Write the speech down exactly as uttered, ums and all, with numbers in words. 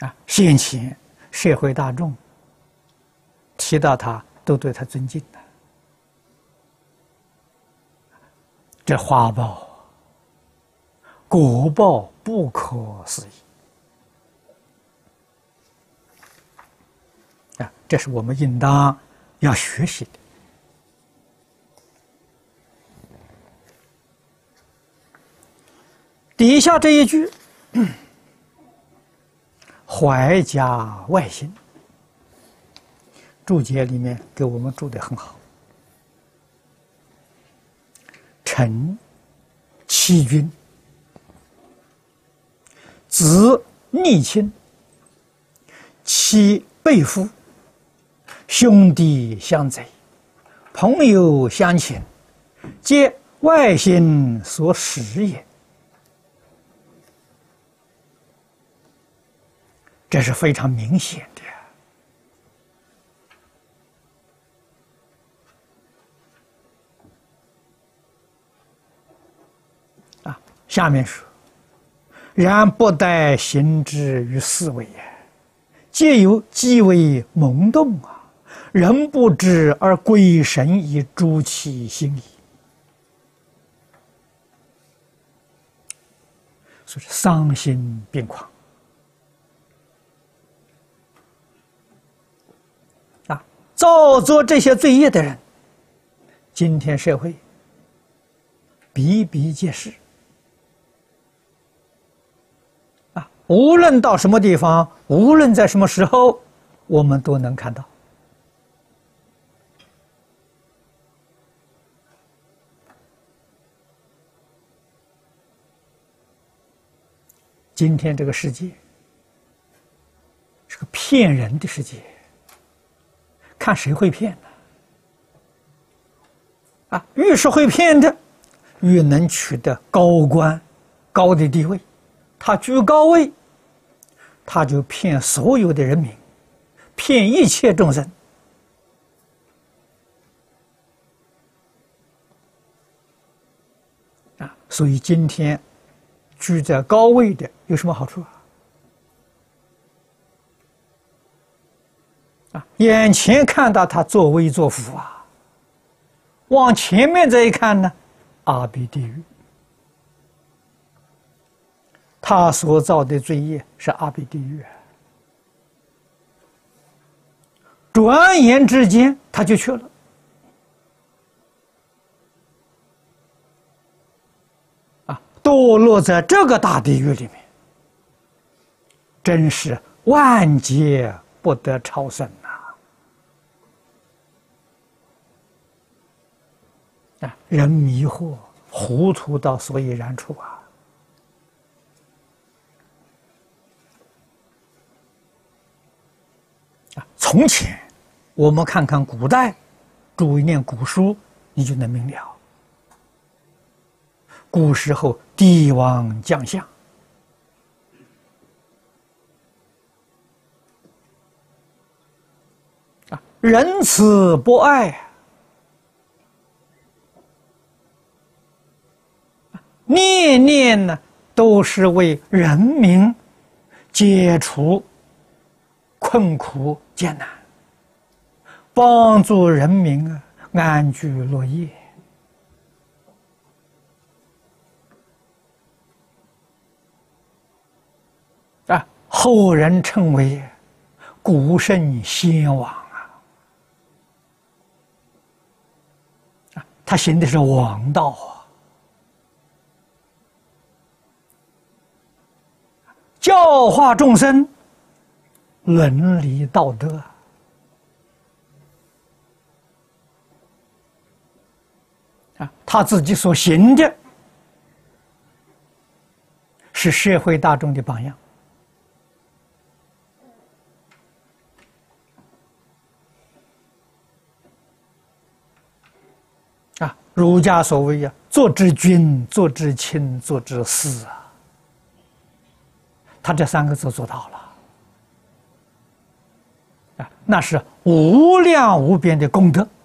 啊，先前社会大众提到他，都对他尊敬的。这花报、果报不可思议啊！这是我们应当要学习的。底下这一句，怀家外心，注解里面给我们注得很好。臣欺君，子逆亲，妻背夫，兄弟相贼，朋友相侵，皆外心所使也。这是非常明显的。啊，下面说：然不待行之于思维也，皆由极为懵动啊，人不知而鬼神以诸其心矣。所以丧心病狂。造作这些罪业的人，今天社会比比皆是啊！无论到什么地方，无论在什么时候，我们都能看到。今天这个世界是个骗人的世界。看谁会骗呢？啊，越是会骗的，越能取得高官、高的地位。他居高位，他就骗所有的人民，骗一切众生。啊，所以今天居在高位的有什么好处啊？啊，眼前看到他作威作福啊，往前面这一看呢，阿鼻地狱。他所造的罪业是阿鼻地狱，转眼之间他就去了。啊，堕落在这个大地狱里面，真是万劫不得超生。啊，人迷惑糊涂到所以然处啊！啊，从前我们看看古代，注意念古书，你就能明了。古时候帝王将相啊，仁慈博爱。念念呢，都是为人民解除困苦艰难，帮助人民啊安居乐业。啊，后人称为古圣先王啊！啊，他行的是王道啊。教化众生，伦理道德啊，他自己所行的是社会大众的榜样啊。儒家所谓啊，做之君，做之亲，做之师啊。他这三个字做到了啊，那是无量无边的功德。